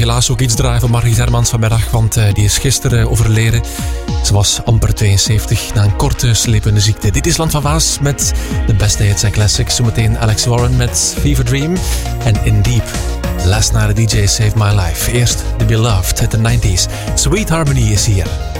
helaas ook iets draaien van Margriet Hermans vanmiddag, want die is gisteren overleden. Ze was amper 72 na een korte slepende ziekte. Dit is Land van Waas met de beste hits en classics. Zometeen Alex Warren met Fever Dream en In Deep. Last Night a DJ Saved My Life. Eerst The Beloved uit de 90s. Sweet Harmony is hier.